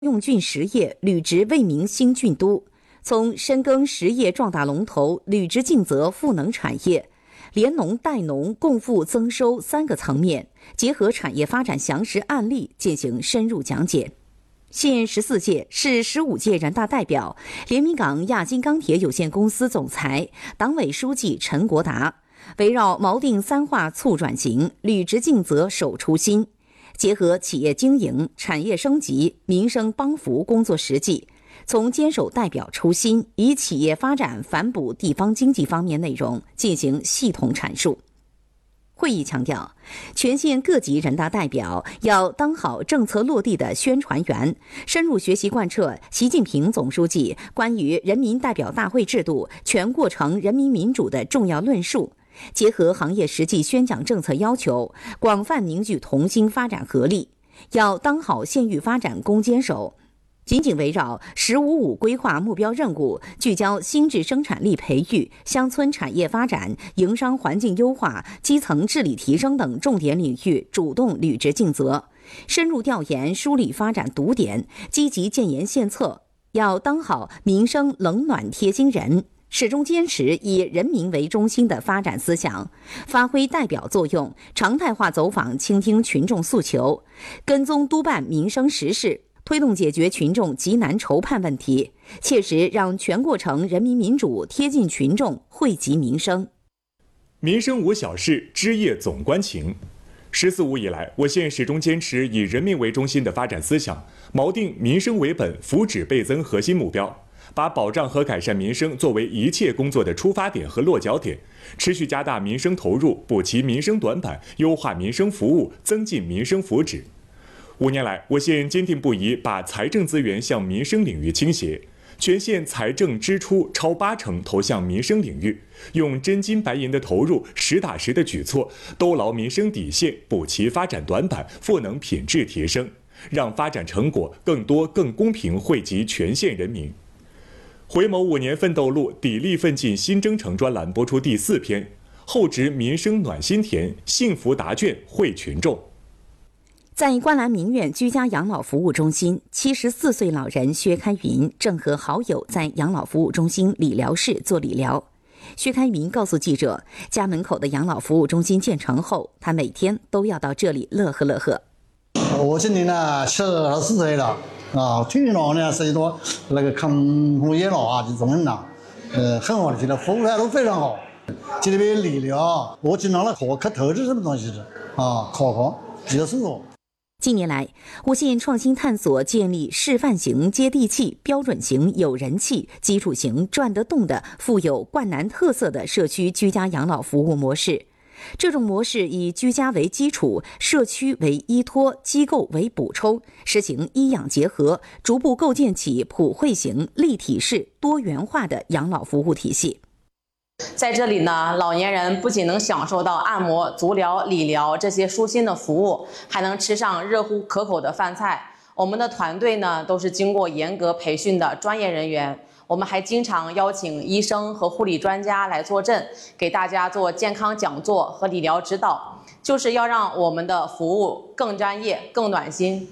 用郡实业履职为民新郡都，从深耕实业壮大龙头，履职尽责赋能产业，联农带农共富增收3个层面，结合产业发展详实案例进行深入讲解。现14届市15届人大代表、连云港亚金钢铁有限公司总裁、党委书记陈国达，围绕锚定3化促转型、履职尽责守初心，结合企业经营、产业升级、民生帮扶工作实际，从坚守代表初心，以企业发展反哺地方经济方面内容进行系统阐述。会议强调，全县各级人大代表要当好政策落地的宣传员，深入学习贯彻习近平总书记关于人民代表大会制度全过程人民民主的重要论述，结合行业实际宣讲政策要求，广泛凝聚同心发展合力，要当好县域发展攻坚手，紧紧围绕“十五五”规划目标任务，聚焦新质生产力培育、乡村产业发展、营商环境优化、基层治理提升等重点领域，主动履职尽责，深入调研梳理发展堵点，积极建言献策，要当好民生冷暖贴心人，始终坚持以人民为中心的发展思想，发挥代表作用，常态化走访倾听群众诉求，跟踪督办民生实事，推动解决群众急难愁盼问题，切实让全过程人民民主贴近群众，惠及民生。 民生无小事，枝叶总关情。14·5以来，我县始终坚持以人民为中心的发展思想，锚定民生为本、福祉倍增核心目标，把保障和改善民生作为一切工作的出发点和落脚点，持续加大民生投入，补齐民生短板，优化民生服务，增进民生福祉。5年来，我县坚定不移把财政资源向民生领域倾斜，全县财政支出超80%投向民生领域，用真金白银的投入、实打实的举措，兜牢民生底线，补齐发展短板，赋能品质提升，让发展成果更多、更公平惠及全县人民。回眸5年奋斗路，砥砺奋进新征程专栏播出第4篇，厚植民生暖心田，幸福答卷惠群众。 在观澜明苑居家养老服务中心，74岁老人薛开云正和好友在养老服务中心理疗室做理疗。薛开云告诉记者，家门口的养老服务中心建成后，他每天都要到这里乐呵乐呵。 我今年呢74岁了啊，退老呢是一多那个康复养老啊，就这么难，很好的，现在服务态度非常好。这里边理疗，我经常来看投资什么东西的啊，考就是我。 近年来，我县创新探索建立示范型接地气、标准型有人气、基础型转得动的富有灌篮特色的社区居家养老服务模式。这种模式以居家为基础，社区为依托，机构为补充，实行医养结合，逐步构建起普惠型、立体式、多元化的养老服务体系。 在这里呢，老年人不仅能享受到按摩、足疗、理疗这些舒心的服务，还能吃上热乎可口的饭菜。我们的团队呢，都是经过严格培训的专业人员。我们还经常邀请医生和护理专家来坐镇，给大家做健康讲座和理疗指导，就是要让我们的服务更专业、更暖心。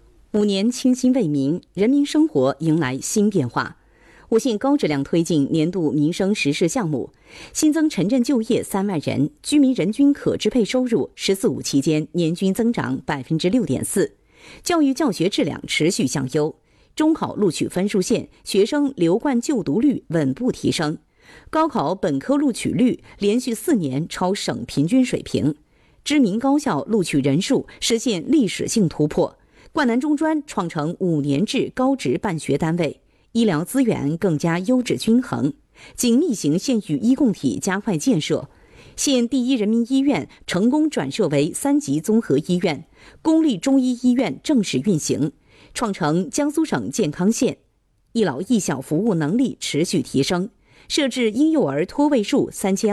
5年倾心为民，人民生活迎来新变化。我县高质量推进年度民生实事项目，新增城镇就业3万人，居民人均可支配收入14·5期间年均增长6.4%，教育教学质量持续向优，中考录取分数线，学生留贯就读率稳步提升，高考本科录取率连续4年超省平均水平，知名高校录取人数实现历史性突破，灌篮中专创成5年制高职办学单位。医疗资源更加优质均衡，紧密型县域医共体加快建设，县第一人民医院成功转设为3级综合医院，公立中医医院正式运行，创成江苏省健康县。一老一小服务能力持续提升，设置婴幼儿托位数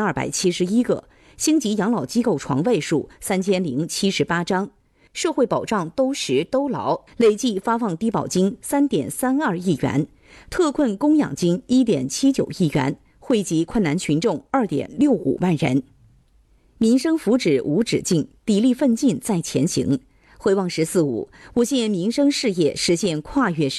3271个，星级养老机构床位数3078张。社会保障都实都牢，累计发放低保金3.32亿元，特困供养金1.79亿元，惠及困难群众2.65万人。民生福祉无止境，砥砺奋进在前行。 回望“十四五”，我县民生事业实现跨越式